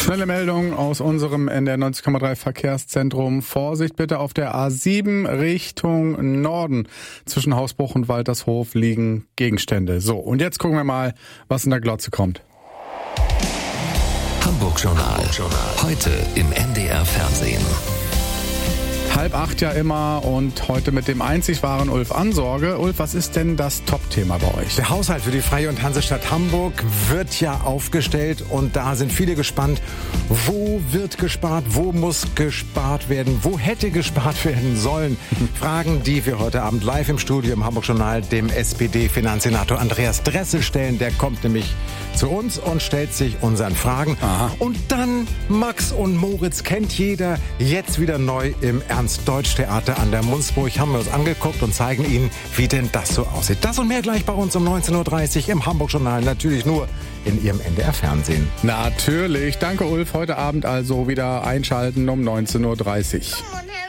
Schnelle Meldung aus unserem NDR 90,3 Verkehrszentrum. Vorsicht bitte auf der A7 Richtung Norden. Zwischen Hausbruch und Waltershof liegen Gegenstände. So, und jetzt gucken wir mal, was in der Glotze kommt. Hamburg-Journal. Heute im NDR Fernsehen. 7:30 ja immer und heute mit dem einzig wahren Ulf Ansorge. Ulf, was ist denn das Top-Thema bei euch? Der Haushalt für die Freie und Hansestadt Hamburg wird ja aufgestellt und da sind viele gespannt. Wo wird gespart? Wo muss gespart werden? Wo hätte gespart werden sollen? Fragen, die wir heute Abend live im Studio im Hamburg-Journal dem SPD-Finanzsenator Andreas Dressel stellen. Der kommt nämlich zu uns und stellt sich unseren Fragen. Aha. Und dann Max und Moritz kennt jeder. Jetzt wieder neu im Ernst-Deutsch-Theater an der Munzburg. Haben wir uns angeguckt und zeigen Ihnen, wie denn das so aussieht. Das und mehr gleich bei uns um 19.30 Uhr im Hamburg-Journal. Natürlich nur in Ihrem NDR-Fernsehen. Natürlich. Danke, Ulf. Heute Abend also wieder einschalten um 19.30 Uhr.